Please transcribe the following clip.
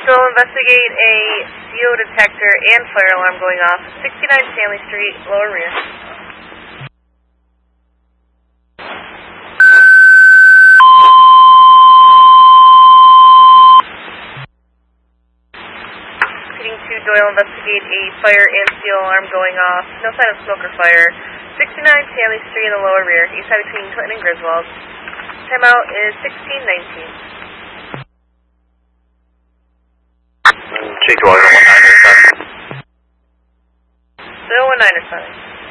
Still investigate a CO detector and fire alarm going off. 69 Stanley Street, lower rear. Heading to Doyle, investigate a fire and CO alarm going off. No sign of smoke or fire. 69 Stanley Street in the lower rear, east side between Clinton and Griswold. Timeout is 16:19. Doyle 19 or 7. Doyle 19 or 7.